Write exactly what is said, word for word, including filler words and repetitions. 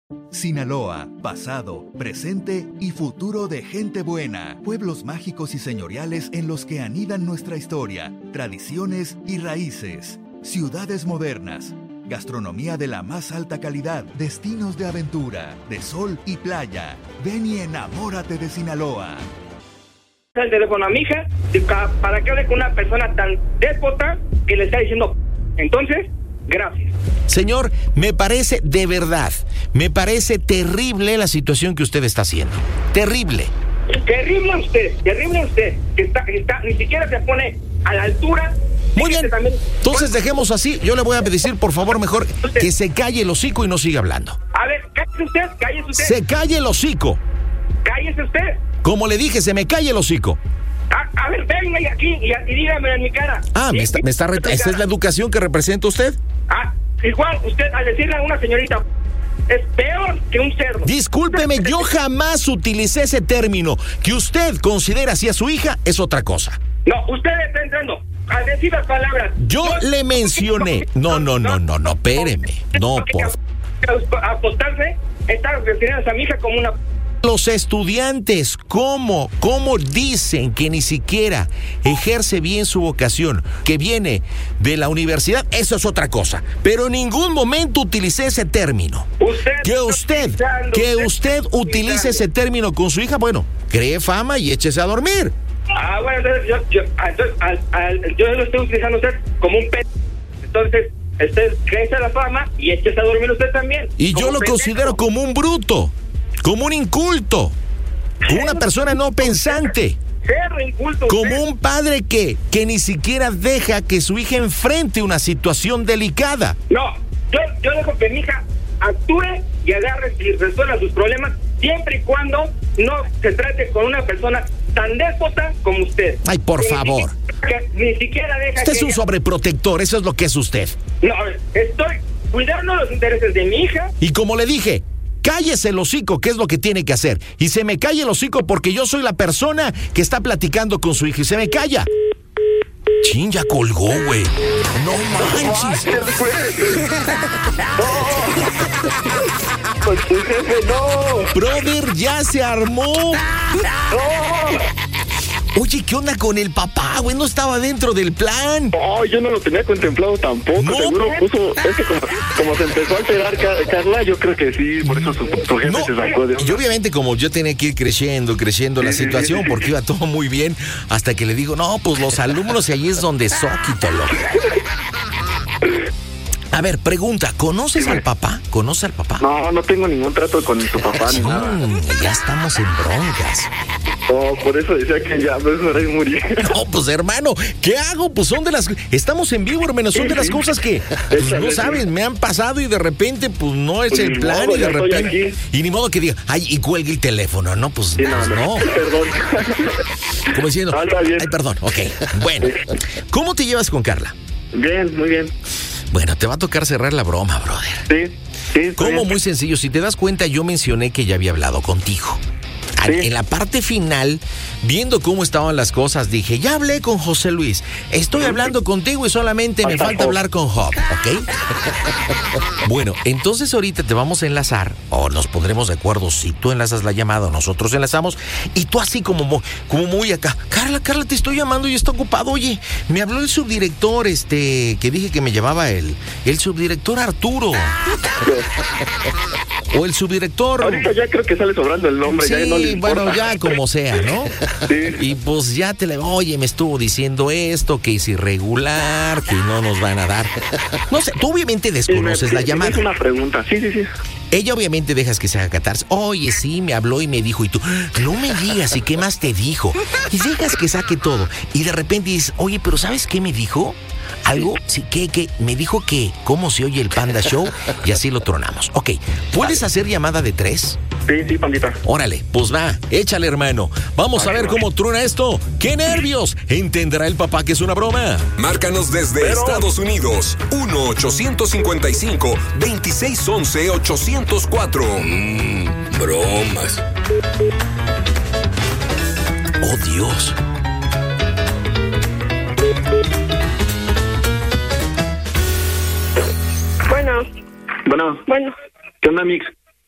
Sinaloa, pasado, presente y futuro de gente buena. Pueblos mágicos y señoriales en los que anidan nuestra historia, tradiciones y raíces. Ciudades modernas. Gastronomía de la más alta calidad. Destinos de aventura, de sol y playa. Ven y enamórate de Sinaloa. El teléfono a mi hija para que hable con una persona tan déspota que le está diciendo. Entonces, gracias. Señor, me parece de verdad, me parece terrible la situación que usted está haciendo. Terrible. Terrible usted, terrible usted. Que está, que está, ni siquiera se pone a la altura. Muy bien, también. Entonces dejemos así. Yo le voy a decir, por favor, mejor que se calle el hocico y no siga hablando. A ver, cállese usted, cállese usted. Se calle el hocico. Cállese usted. Como le dije, se me calle el hocico. A, a ver, venga aquí y, y dígame en mi cara. Ah, me está, me está reta- ¿esta es la educación que representa usted? Ah, igual, usted al decirle a una señorita es peor que un cerdo. Discúlpeme, yo jamás utilicé ese término. Que usted considera así a su hija es otra cosa. No, usted está entrando al decir las palabras. Yo, yo le mencioné. No, no, no, no, no, espéreme. No, por favor. Apostarse, está refiriéndose a mi hija como una... Los estudiantes, ¿cómo? ¿Cómo dicen que ni siquiera ejerce bien su vocación, que viene de la universidad? Eso es otra cosa. Pero en ningún momento utilicé ese término. Usted que usted, que usted utilice ese término con su hija, bueno, cree fama y échese a dormir. Ah, bueno, entonces yo, yo, entonces, al, al, yo lo estoy utilizando a usted como un pez. Entonces, usted crece la fama y échese a dormir usted también. Y yo lo pendejo. considero como un bruto. Como un inculto, como una persona no pensante, como un padre que, que ni siquiera deja que su hija enfrente una situación delicada. No, yo, yo dejo que mi hija actúe y agarre y resuelva sus problemas siempre y cuando no se trate con una persona tan déspota como usted. Ay, por que favor. Ni, que ni siquiera deja Usted que es un ella... sobreprotector, eso es lo que es usted. No, estoy cuidando los intereses de mi hija. Y como le dije, cállese el hocico, que es lo que tiene que hacer. Y se me calla el hocico porque yo soy la persona que está platicando con su hija. Y se me calla. Chin, ya colgó, güey. No manches. Con tu jefe, no. Brother, ya se armó. No. Oye, ¿qué onda con el papá, güey? No estaba dentro del plan. No, yo no lo tenía contemplado tampoco. No, seguro puso... Es que como, como se empezó a alterar Carla, yo creo que sí, por eso su, su jefe no, se sacó de... Y obviamente como yo tenía que ir creciendo, creciendo sí, la situación, sí, sí, porque iba todo muy bien, hasta que le digo, no, pues los alumnos, y ahí es donde Zóquitolo. A ver, pregunta, ¿conoces sí, al papá? ¿Conoces al papá? No, no tengo ningún trato con su papá ni nada. Ya estamos en broncas. Oh, por eso decía que ya me estaré muriendo. No, pues hermano, ¿qué hago? Pues son de las... Estamos en vivo, hermano, son de las cosas que, pues, no sabes, me han pasado y de repente, pues no es pues el plan modo, y de repente... Y ni modo que diga, ay, y cuelgue el teléfono, ¿no? Pues, sí, pues no, no. Perdón. Como diciendo, ay, perdón, ok, bueno. ¿Cómo te llevas con Carla? Bien, muy bien. Bueno, te va a tocar cerrar la broma, brother. Sí, sí. Como bien. Muy sencillo, si te das cuenta, yo mencioné que ya había hablado contigo. Sí. En la parte final, viendo cómo estaban las cosas, dije, ya hablé con José Luis, estoy hablando contigo y solamente me falta hablar con Job, ¿ok? Bueno, entonces ahorita te vamos a enlazar, o nos pondremos de acuerdo si tú enlazas la llamada o nosotros enlazamos, y tú así como, como muy acá, Carla, Carla, te estoy llamando y está ocupado, oye, me habló el subdirector, este, que dije que me llamaba el, el subdirector Arturo. O el subdirector... Ahorita ya creo que sale sobrando el nombre, sí, ya no le importa. Bueno, ya como sea, ¿no? Sí. Y pues ya te le... Oye, me estuvo diciendo esto, que es irregular, que no nos van a dar... No sé, tú obviamente desconoces sí, me, la llamada. Es una pregunta, sí, sí, sí. Ella obviamente dejas que se haga catarse. Oye, sí, me habló y me dijo. Y tú, no me digas, ¿y qué más te dijo? Y dejas que saque todo. Y de repente dices, oye, pero ¿sabes qué me dijo? Algo, sí, que, que me dijo que cómo se oye el Panda Show y así lo tronamos. Ok, ¿puedes hacer llamada de tres? Sí, sí, pandita. Órale, pues va, échale, hermano. Vamos a ver cómo truena esto. ¡Qué nervios! ¿Entenderá el papá que es una broma? Márcanos desde Pero... Estados Unidos. uno ochocientos cincuenta y cinco, veintiséis once, ochocientos cuatro. Mmm, bromas. Oh, Dios. Bueno. Bueno. Bueno. ¿Qué onda, Mix?